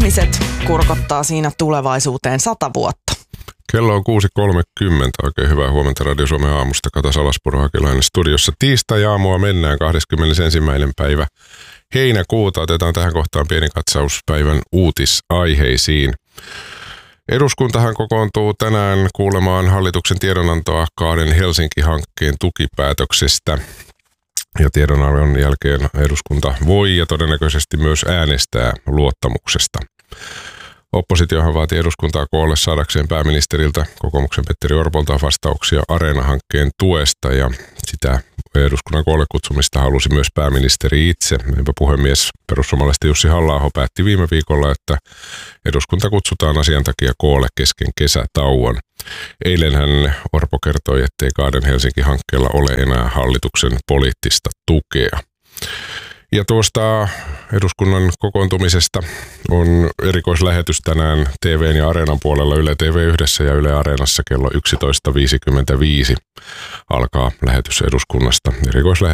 ihmiset kurkottaa siinä tulevaisuuteen 100 vuotta. Kello on 6.30. Oikein hyvää huomenta Radio Suomen aamusta. Kata Salaspuro Hakilainen studiossa. Tiistai-aamua mennään 21. päivä heinäkuuta. Otetaan tähän kohtaan pieni katsaus päivän uutisaiheisiin. Eduskuntahan kokoontuu tänään kuulemaan hallituksen tiedonantoa kahden Helsinki-hankkeen tukipäätöksestä. Ja tiedonannon jälkeen eduskunta voi ja todennäköisesti myös äänestää luottamuksesta. Oppositiohan vaati eduskuntaa koolle saadakseen pääministeriltä kokoomuksen Petteri Orpolta vastauksia Areena-hankkeen tuesta, ja sitä eduskunnan koolle kutsumista halusi myös pääministeri itse. Niinpä puhemies perussuomalaisten Jussi Halla-aho päätti viime viikolla, että eduskunta kutsutaan asian takia koolle kesken kesätauon. Eilenhän Orpo kertoi, ettei kahden Helsinki-hankkeella ole enää hallituksen poliittista tukea. Ja tuosta eduskunnan kokoontumisesta on erikoislähetys tänään TV:n ja Areenan puolella Yle TV1 ja Yle Areenassa kello 11.55 alkaa lähetys eduskunnasta.